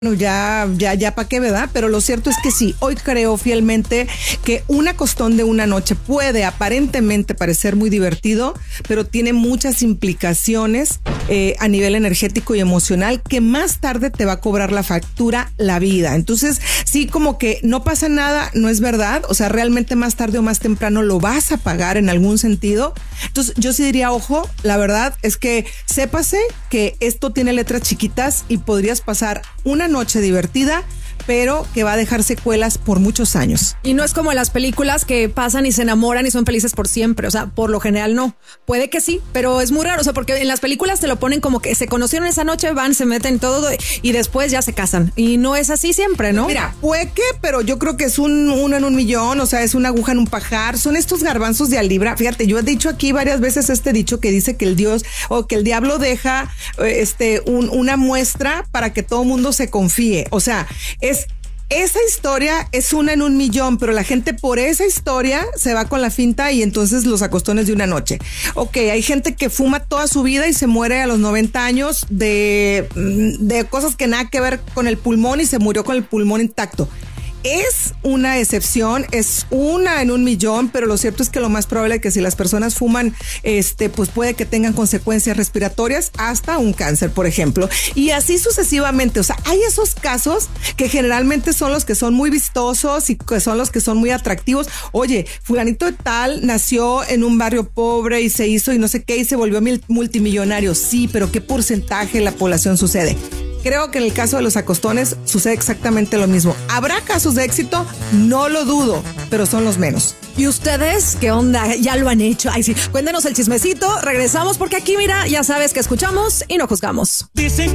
Bueno, ya para qué, ¿verdad? Pero lo cierto es que sí, hoy creo fielmente que un acostón de una noche puede aparentemente parecer muy divertido, pero tiene muchas implicaciones a nivel energético y emocional que más tarde te va a cobrar la factura la vida. Entonces, sí, como que no pasa nada, no es verdad. O sea, realmente más tarde o más temprano lo vas a pagar en algún sentido. Entonces, yo sí diría, ojo, la verdad es que sépase que esto tiene letras chiquitas y podrías pasar una noche divertida, pero que va a dejar secuelas por muchos años. Y no es como las películas que pasan y se enamoran y son felices por siempre. O sea, por lo general no. Puede que sí, pero es muy raro. O sea, porque en las películas te lo ponen como que se conocieron esa noche, van, se meten todo y después ya se casan. Y no es así siempre, ¿no? Mira, puede que, pero yo creo que es uno en un millón. O sea, es una aguja en un pajar. Son estos garbanzos de a libra. Fíjate, yo he dicho aquí varias veces este dicho que dice que el Dios o que el diablo deja una muestra para que todo mundo se confíe. O sea, esa historia es una en un millón, pero la gente por esa historia se va con la finta y entonces los acostones de una noche. Ok, hay gente que fuma toda su vida y se muere a los 90 años de cosas que nada que ver con el pulmón y se murió con el pulmón intacto. Es una excepción, es una en un millón, pero lo cierto es que lo más probable es que si las personas fuman, pues puede que tengan consecuencias respiratorias, hasta un cáncer, por ejemplo. Y así sucesivamente. O sea, hay esos casos que generalmente son los que son muy vistosos y que son los que son muy atractivos. Oye, fulanito de tal nació en un barrio pobre y se hizo y no sé qué y se volvió multimillonario. Sí, pero ¿qué porcentaje de la población sucede? Creo que en el caso de los acostones sucede exactamente lo mismo. ¿Habrá casos de éxito? No lo dudo, pero son los menos. ¿Y ustedes qué onda? ¿Ya lo han hecho? Ay, sí, cuéntenos el chismecito. Regresamos porque aquí, mira, ya sabes que escuchamos y no juzgamos. Dicen